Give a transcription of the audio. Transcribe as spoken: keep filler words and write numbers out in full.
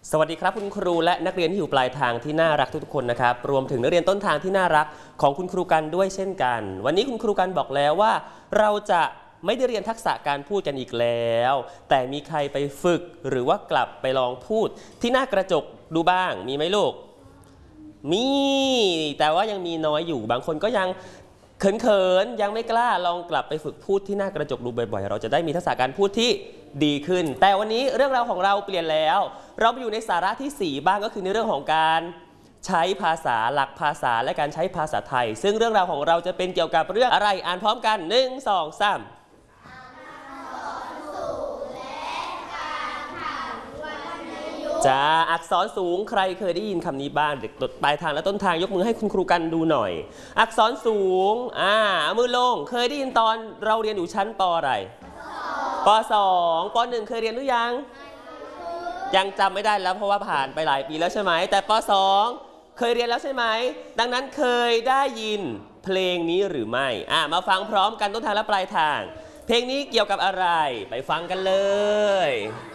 สวัสดีครับคุณครูและนักเรียนที่อยู่ปลายทางที่น่ารักทุกๆคนนะครับรวมถึงนักเรียนต้นทางที่น่ารักของคุณครูกันด้วยเช่นกันวันนี้คุณครูกันบอกแล้วว่าเราจะไม่ได้เรียนทักษะการพูดกันอีกแล้วแต่มีใครไปฝึกหรือว่ากลับไปลองพูดที่หน้ากระจกดูบ้างมีไหมลูกมีแต่ว่ายังมีน้อยอยู่บางคนก็ยังเขินๆยังไม่กล้าลองกลับไปฝึกพูดที่หน้ากระจกดูบ่อยๆเราจะได้มีทักษะการพูดที่ดีขึ้นแต่วันนี้เรื่องราวของเราเปลี่ยนแล้วเราไปอยู่ในสาระที่สี่บ้างก็คือในเรื่องของการใช้ภาษาหลักภาษาและการใช้ภาษาไทยซึ่งเรื่องราวของเราจะเป็นเกี่ยวกับเรื่องอะไรอ่านพร้อมกันหนึ่ง สอง สามจ้าอักษรสูงใครเคยได้ยินคำนี้บ้างเด็กปลายทางและต้นทางยกมือให้คุณครูกันดูหน่อยอักษรสูงอ่าเอามือลงเคยได้ยินตอนเราเรียนอยู่ชั้นป.อะไรป.สอง ป.หนึ่งเคยเรียนหรือยังยังจำไม่ได้แล้วเพราะว่าผ่านไปหลายปีแล้วใช่ไหมแต่ป.สอง เคยเรียนแล้วใช่ไหมดังนั้นเคยได้ยินเพลงนี้หรือไม่อ่ามาฟังพร้อมกันต้นทางและปลายทางเพลงนี้เกี่ยวกับอะไรไปฟังกันเลย